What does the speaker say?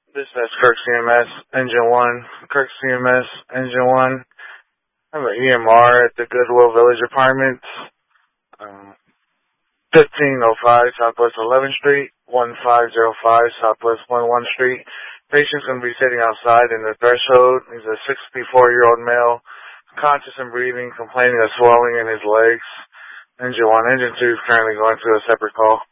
Dispatch Kirk CMS, Engine 1. Kirk CMS, Engine 1. I have an EMR at the Goodwill Village Apartments, 1505 Southwest 11th Street, 1505 Southwest 11th Street. Patient's going to be sitting outside in the threshold. He's a 64-year-old male, conscious and breathing, complaining of swelling in his legs. Engine 1. Engine 2 is currently going through a separate call.